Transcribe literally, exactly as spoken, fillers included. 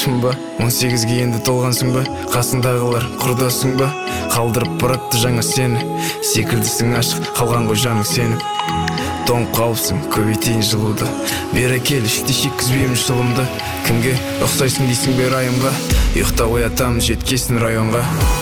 шын ба? он сегізге енді толғансың ба? Қасыңдағылар құрдасың ба? Қалдырып баратты жаңа сені, секілдісің ашық, қалған ғой жаның сеніп. Тоңып қалыпсың, көбейтейін жылуды, бері кел, ішті шеккізбеймін шылымды. Кімге ұқсайсың дейсің бер айымға, ұйықта оятамын жеткесін районға.